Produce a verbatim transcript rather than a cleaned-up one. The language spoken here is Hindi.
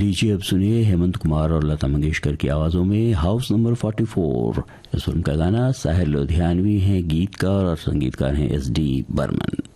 लीजिए अब सुनिए हेमंत कुमार और लता मंगेशकर की आवाजों में हाउस नंबर चौवालीस। इस फिल्म का गाना साहिर लुधियानवी हैं गीतकार और संगीतकार हैं एस डी बर्मन।